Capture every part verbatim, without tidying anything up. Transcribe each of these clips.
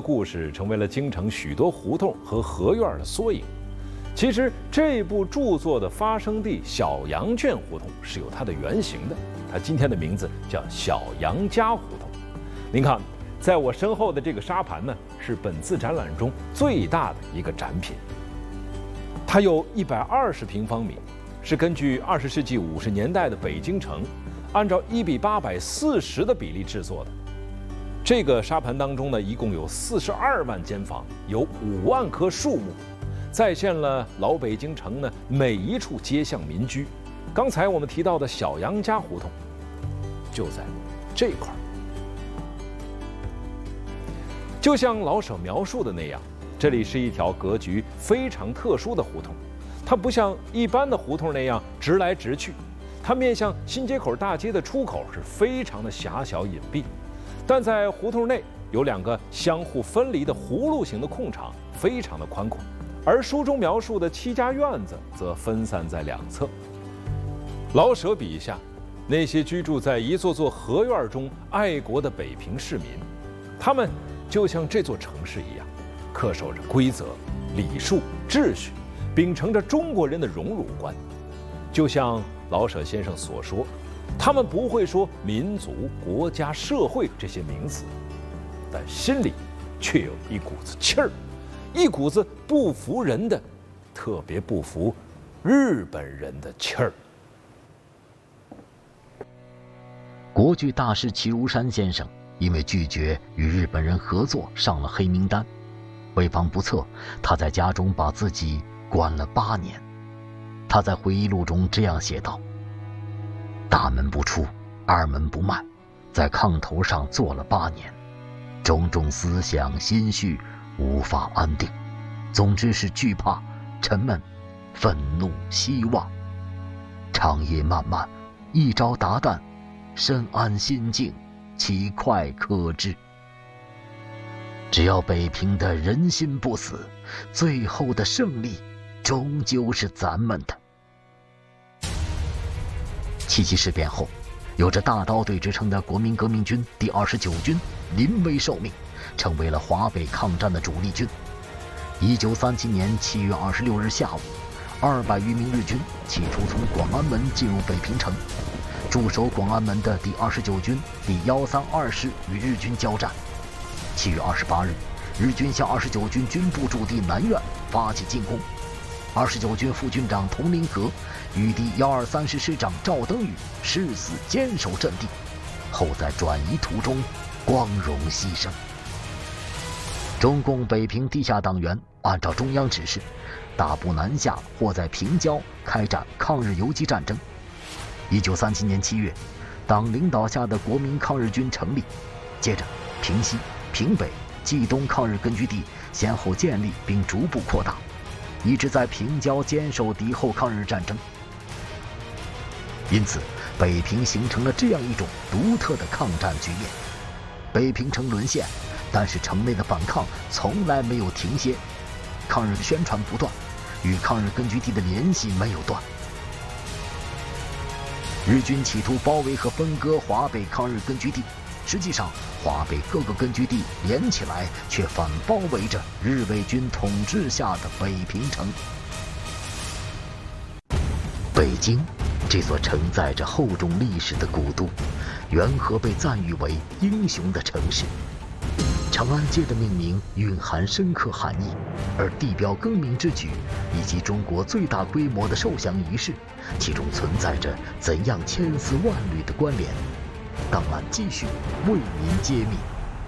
故事成为了京城许多胡同和合院的缩影。其实这部著作的发生地小羊圈胡同是有它的原型的，它今天的名字叫小杨家胡同。您看，在我身后的这个沙盘呢，是本次展览中最大的一个展品，它有一百二十平方米，是根据二十世纪五十年代的北京城，按照一比八百四十的比例制作的。这个沙盘当中呢，一共有四十二万间房，有五万棵树木。再现了老北京城呢每一处街巷民居。刚才我们提到的小杨家胡同，就在这块儿。就像老舍描述的那样，这里是一条格局非常特殊的胡同，它不像一般的胡同那样直来直去，它面向新街口大街的出口是非常的狭小隐蔽，但在胡同内有两个相互分离的葫芦形的空场，非常的宽阔。而书中描述的七家院子则分散在两侧。老舍笔下，那些居住在一座座合院中爱国的北平市民，他们就像这座城市一样，恪守着规则、礼数、秩序，秉承着中国人的荣辱观。就像老舍先生所说，他们不会说民族、国家、社会这些名词，但心里却有一股子气儿，一股子不服人的，特别不服日本人的气儿。 国剧大师齐如山先生因为拒绝与日本人合作上了黑名单，为防不测，他在家中把自己关了八年。他在回忆录中这样写道：大门不出，二门不迈，在炕头上坐了八年，种种思想心绪无法安定，总之是惧怕、沉闷、愤怒、希望。长夜漫漫，一朝达旦，深谙心境，其快可知。只要北平的人心不死，最后的胜利终究是咱们的。七七事变后，有着大刀队之称的国民革命军第二十九军临危受命，成为了华北抗战的主力军。一九三七年七月二十六日下午，二百余名日军企图从广安门进入北平城。驻守广安门的第二十九军第一三二师与日军交战。七月二十八日，日军向二十九军军部驻地南苑发起进攻。二十九军副军长佟麟阁与第一二三师师长赵登禹誓死坚守阵地，后在转移途中光荣牺牲。中共北平地下党员按照中央指示，大步南下或在平郊开展抗日游击战争。一九三七年七月，党领导下的国民抗日军成立，接着平西、平北、冀东抗日根据地先后建立并逐步扩大，一直在平郊坚守敌后抗日战争。因此，北平形成了这样一种独特的抗战局面。北平城沦陷，但是城内的反抗从来没有停歇，抗日宣传不断，与抗日根据地的联系没有断。日军企图包围和分割华北抗日根据地，实际上华北各个根据地连起来，却反包围着日伪军统治下的北平城。北京这座承载着厚重历史的古都，缘何被赞誉为英雄的城市？长安街的命名蕴含深刻含义，而地标更名之举以及中国最大规模的受降仪式，其中存在着怎样千丝万缕的关联？档案继续为您揭秘。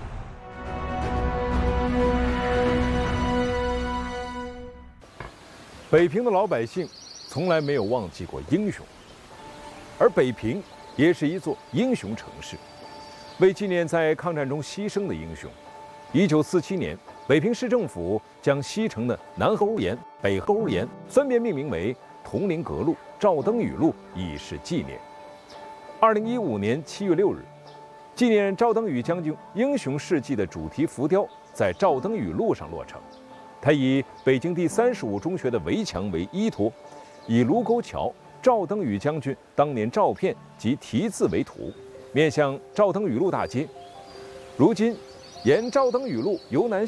北平的老百姓从来没有忘记过英雄，而北平也是一座英雄城市。为纪念在抗战中牺牲的英雄，一九四七年，北平市政府将西城的南河沿、北河沿分别命名为佟麟阁路、赵登禹路，以示纪念。二零一五年七月六日，纪念赵登禹将军英雄事迹的主题浮雕在赵登禹路上落成。它以北京第三十五中学的围墙为依托，以卢沟桥、赵登禹将军当年照片及题字为图，面向赵登禹路大街。如今，沿赵登禹路由南